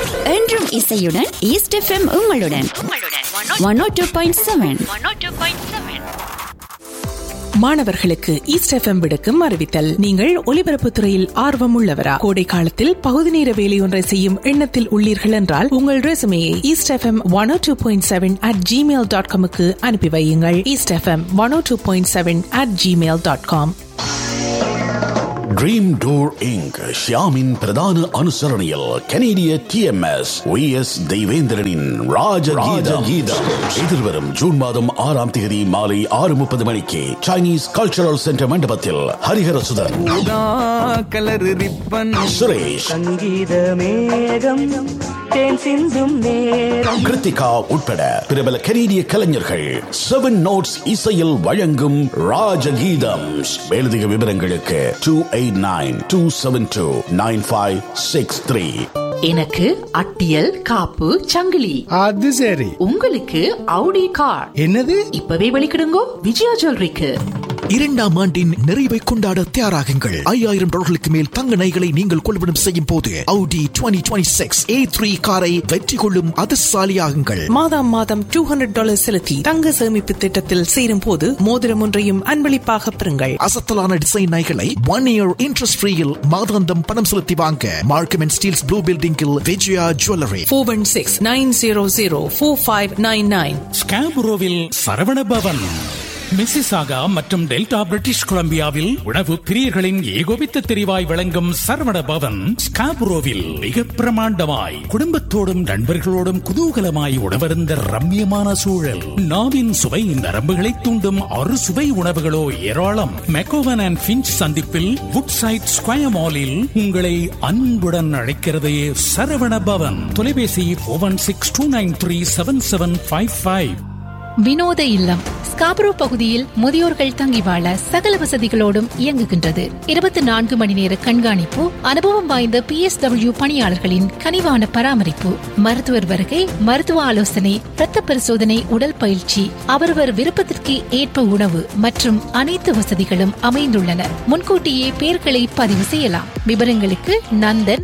என்றும் இசையுடன் east FM உங்களுடன் 102.7. மாணவர்களுக்கு ஈஸ்ட் எஃப்எம் விடுக்கும் அறிவித்தல். நீங்கள் ஒலிபரப்புத் துறையில் ஆர்வம் உள்ளவரா? கோடை காலத்தில் பகுதி நேர வேலையொன்றை செய்யும் எண்ணத்தில் உள்ளீர்கள் என்றால் உங்கள் ரெசுமையை eastfm102.7@gmail.com அனுப்பி வையுங்கள். eastfm102.7@gmail.com. ட்ரீம் டோர் இங்க் ஷியாமின் பிரதான அனுசரணையில் கனேடிய TMS VS தெய்வேந்திரனின் ராஜகீதம் எதிர்வரும் ஜூன் மாதம் 6ஆம் தேதி மாலை 6:30 மணிக்கு சைனீஸ் கல்ச்சரல் சென்டர் மண்டபத்தில் ஹரிஹரசுதன், சுரேஷ், கிருத்திகா உட்பட பிரபல கனேடிய கலைஞர்கள் 7 நோட்ஸ் இசையில் வழங்கும் ராஜகீதம். மேலதிக விவரங்களுக்கு 289-272-9563. எனக்கு அட்டியல் காப்பு சங்கிலி. அது சரி. உங்களுக்கு அவுடி கார். என்னது? இப்பவே வெளிக்கிடுங்கோ விஜயா ஜுவல்லரிக்கு. 2ஆம் ஆண்டின் நிறைவை கொண்டாட தயாராகுங்கள். $5,000 மேல் தங்க நகைகளை நீங்கள் கொள்வனம் செய்யும் போது Audi 2026 A3 காரை வெற்றி கொள்ளும் அதிர்ஷ்டசாலியாகுங்கள். மாதம் $200 செலுத்தி தங்க சேமிப்பு திட்டத்தில் சேரும் போது மோதிரம் ஒன்றையும் அன்பளிப்பாக பெறுங்கள். அசத்தலான டிசைன் நகைகளை 1 year interest ஃப்ரீயில் மாதாந்தம் பணம் செலுத்தி வாங்க மார்க்கம் அண்ட் ஸ்டீல்ஸ் ப்ளூ பில்டிங்கில் விஜயா ஜுவல்லரி. 416-900-4599. ஸ்காபுரோவில் சரவண பவன், மிசிசாகா மற்றும் டெல்டா பிரிட்டிஷ் கொலம்பியாவில் உணவு பிரியர்களின் ஏகோபித்த தெரிவாய் வழங்கும் சரவண பவன் ஸ்காபுரோவில் மிக பிரமாண்டமாய் குடும்பத்தோடும் நண்பர்களோடும் குதூகலமாய் உணவருந்த ரம்மியமான சூழல். நாவின் சுவை நரம்புகளை தூண்டும் அறுசுவை உணவுகளோ ஏராளம். மெக்கோவன் அண்ட் பிஞ்ச் சந்திப்பில் வுட்சைட் ஸ்கொயர் மாலில் உங்களை அன்புடன் அழைக்கிறது சரவண பவன். தொலைபேசி 416-293-7755. வினோத இல்லம் ஸ்காபரோ பகுதியில் முதியோர்கள் தங்கி வாழ சகல வசதிகளோடும் இயங்குகின்றது. 24 மணி நேர கண்காணிப்பு, அனுபவம் வாய்ந்த PSW பணியாளர்களின் கனிவான பராமரிப்பு, மருத்துவர் வருகை, மருத்துவ ஆலோசனை, இரத்த பரிசோதனை, உடல் பயிற்சி, அவரவர் விருப்பத்திற்கு ஏற்ப உணவு மற்றும் அனைத்து வசதிகளும் அமைந்துள்ளன. முன்கூட்டியே பெயர்களை பதிவு செய்யலாம். விவரங்களுக்கு நந்தன்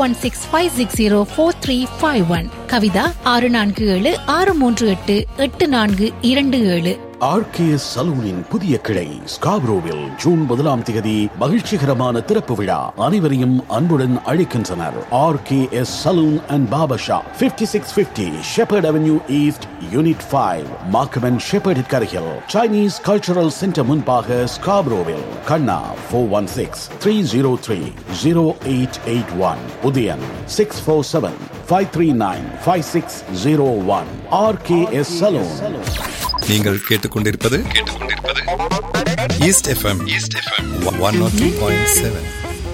416-560-4351, கவிதா 647-638-8427. RKS சலூனின் புதிய கிளை ஸ்காப்ரோவில் ஜூன் 1ஆம் தேதி மகிழ்ச்சிகரமான திறப்பு விழா. அனைவரையும் அன்புடன் அழைக்கின்றனர். RKS salon and barber shop, 5650 shepherd avenue east, unit 5, Markham and shepherd கரையில், சைனீஸ் கல்ச்சரல் சென்டர் முன்பாக ஸ்காப்ரோவில். கண்ணா 416-303-0881, உதயன் 647-539-5601. RKS salon. நீங்கள் கேட்டுக்கொண்டிருப்பது ஈஸ்ட் எஃப்எம் 102.7.